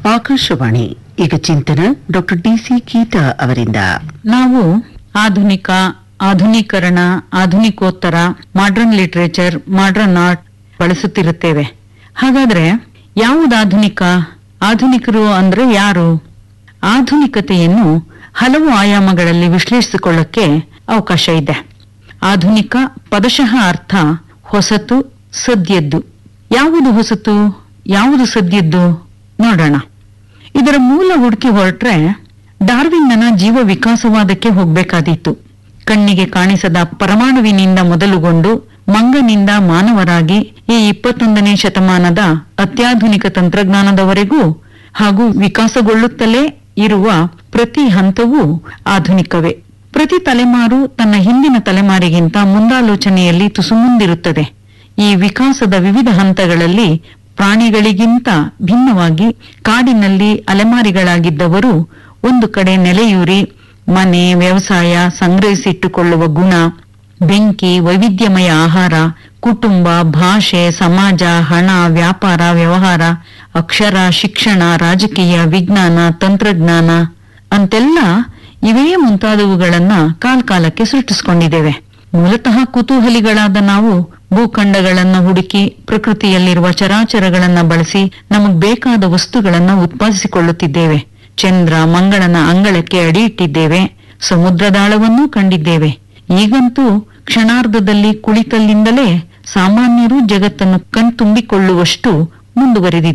ಆಕಾಶವಾಣಿ ಈಗ ಚಿಂತನ doctor DC Geetha ಅವರಿಂದ. ನಾವು ಆಧುನಿಕ, ಆಧುನೀಕರಣ, ಆಧುನಿಕೋತ್ತರ, ಮಾಡರ್ನ್ ಲಿಟರೇಚರ್, ಮಾಡರ್ನ್ ಆರ್ಟ್ ಬಳಸುತ್ತಿರುತ್ತೇವೆ. ಹಾಗಾದ್ರೆ ಯಾವುದು ಆಧುನಿಕ? ಆಧುನಿಕರು ಅಂದ್ರೆ ಯಾರು? ಆಧುನಿಕತೆಯನ್ನು ಹಲವು ಆಯಾಮಗಳಲ್ಲಿ ವಿಶ್ಲೇಷಿಸಿಕೊಳ್ಳಕ್ಕೆ ಅವಕಾಶ ಇದೆ. ಆಧುನಿಕ ಪದಶಃ ಅರ್ಥ ಹೊಸತು, ಸದ್ಯದ್ದು. ಯಾವುದು ಹೊಸತು, ಯಾವುದು ಸದ್ಯದ್ದು ನೋಡೋಣ. ಇದರ ಮೂಲ ಹುಡುಕಿ ಹೊರಟ್ರೆ ಡಾರ್ವಿನ್ನನ ಜೀವ ವಿಕಾಸವಾದಕ್ಕೆ ಹೋಗ್ಬೇಕಾದೀತು. ಕಣ್ಣಿಗೆ ಕಾಣಿಸದ ಪರಮಾಣುವಿನಿಂದ ಮೊದಲುಗೊಂಡು ಮಂಗನಿಂದ ಮಾನವರಾಗಿ ಈ 21ನೇ ಶತಮಾನದ ಅತ್ಯಾಧುನಿಕ ತಂತ್ರಜ್ಞಾನದವರೆಗೂ ಹಾಗೂ ವಿಕಾಸಗೊಳ್ಳುತ್ತಲೇ ಇರುವ ಪ್ರತಿ ಹಂತವೂ ಆಧುನಿಕವೇ. ಪ್ರತಿ ತಲೆಮಾರು ತನ್ನ ಹಿಂದಿನ ತಲೆಮಾರಿಗಿಂತ ಮುಂದಾಲೋಚನೆಯಲ್ಲಿ ತುಸು ಮುಂದಿರುತ್ತದೆ. ಈ ವಿಕಾಸದ ವಿವಿಧ ಹಂತಗಳಲ್ಲಿ ಪ್ರಾಣಿಗಳಿಗಿಂತ ಭಿನ್ನವಾಗಿ ಕಾಡಿನಲ್ಲಿ ಅಲೆಮಾರಿಗಳಾಗಿದ್ದವರು ಒಂದು ಕಡೆ ನೆಲೆಯೂರಿ ಮನೆ, ವ್ಯವಸಾಯ, ಸಂಗ್ರಹಿಸಿಟ್ಟುಕೊಳ್ಳುವ ಗುಣ, ಬೆಂಕಿ, ವೈವಿಧ್ಯಮಯ ಆಹಾರ, ಕುಟುಂಬ, ಭಾಷೆ, ಸಮಾಜ, ಹಣ, ವ್ಯಾಪಾರ, ವ್ಯವಹಾರ, ಅಕ್ಷರ, ಶಿಕ್ಷಣ, ರಾಜಕೀಯ, ವಿಜ್ಞಾನ, ತಂತ್ರಜ್ಞಾನ ಅಂತೆಲ್ಲ ಇವೇ ಮುಂತಾದವುಗಳನ್ನ ಕಾಲಕಾಲಕ್ಕೆ ಸೃಷ್ಟಿಸಿಕೊಂಡಿದ್ದೇವೆ. ಮೂಲತಃ ಕುತೂಹಲಿಗಳಾದ ನಾವು ಭೂಖಂಡಗಳನ್ನ ಹುಡುಕಿ ಪ್ರಕೃತಿಯಲ್ಲಿರುವ ಚರಾಚರಗಳನ್ನ ಬಳಸಿ ನಮಗ್ ಬೇಕಾದ ವಸ್ತುಗಳನ್ನ ಉತ್ಪಾದಿಸಿಕೊಳ್ಳುತ್ತಿದ್ದೇವೆ. ಚಂದ್ರ, ಮಂಗಳನ ಅಂಗಳಕ್ಕೆ ಅಡಿ ಇಟ್ಟಿದ್ದೇವೆ. ಸಮುದ್ರದಾಳವನ್ನೂ ಕಂಡಿದ್ದೇವೆ. ಈಗಂತೂ ಕ್ಷಣಾರ್ಧದಲ್ಲಿ ಕುಳಿತಲ್ಲಿಂದಲೇ ಸಾಮಾನ್ಯರು ಜಗತ್ತನ್ನು ಕಣ್ತುಂಬಿಕೊಳ್ಳುವಷ್ಟು ಮುಂದುವರೆದಿದ್ದೇವೆ.